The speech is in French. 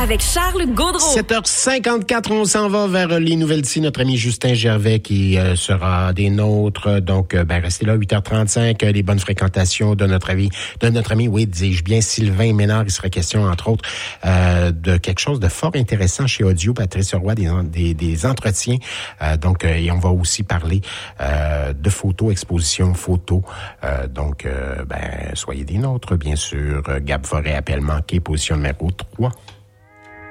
avec Charles Gaudreau. 7h54, on s'en va vers les nouvelles d'ici. Notre ami Justin Gervais qui sera des nôtres. Donc, restez là, 8h35, les bonnes fréquentations de notre ami, oui, dis-je bien, Sylvain Ménard. Il sera question, entre autres, de quelque chose de fort intéressant chez Audio, Patrice Roy, des entretiens. Et on va aussi parler de photos, exposition photos. Soyez des nôtres, bien sûr. Gab Forêt, appel manqué, position numéro 3.